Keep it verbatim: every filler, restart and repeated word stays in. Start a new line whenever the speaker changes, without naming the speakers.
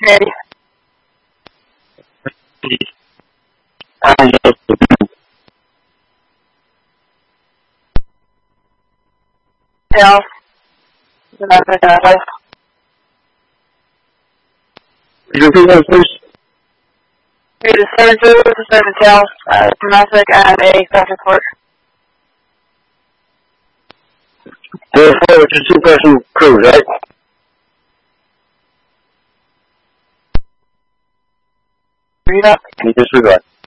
Eddie.
Um,
Tails. Domestic address.
Could you repeat that, please?
You're the seven zero to seven Tails. Uh, domestic and a theft report.
Therefore, it's a two-person crew, right?
Read up.
You disregard.